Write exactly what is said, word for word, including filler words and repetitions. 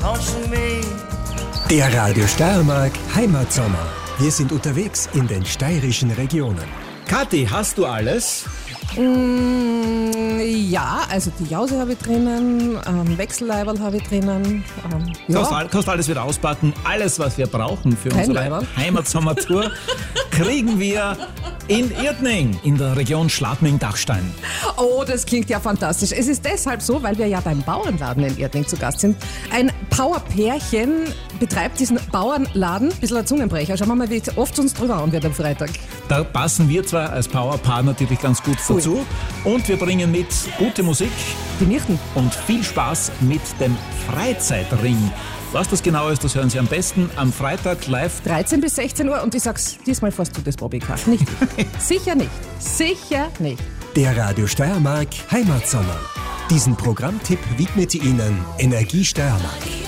haunting me. Der Radio Steiermark Heimatsommer. Wir sind unterwegs in den steirischen Regionen. Kathi, hast du alles? Mm, ja, also die Jause habe ich drinnen, ähm, Wechselleiberl habe ich drinnen. Ähm, Kannst, ja. all, kannst alles wieder auspacken. Alles, was wir brauchen für Kein unsere Leiberl. Heimatsommertour, kriegen wir in Irtning, in der Region Schladming-Dachstein. Oh, das klingt ja fantastisch. Es ist deshalb so, weil wir ja beim Bauernladen in Irtning zu Gast sind. Ein Powerpärchen betreibt diesen Bauernladen. Bisschen ein Zungenbrecher. Schauen wir mal, wie oft uns drüber hauen wird am Freitag. Da passen wir zwar als Powerpaar natürlich ganz gut dazu. Und wir bringen mit gute Musik Die Mirten. und viel Spaß mit dem Freizeitring. Was das genau ist, das hören Sie am besten am Freitag live. dreizehn bis sechzehn Uhr und ich sag's, diesmal fährst du das Bobbycar. Nicht ich. Sicher nicht. Sicher nicht. Der Radio Steiermark Heimatsommer. Diesen Programmtipp widmet Ihnen Energie Steiermark.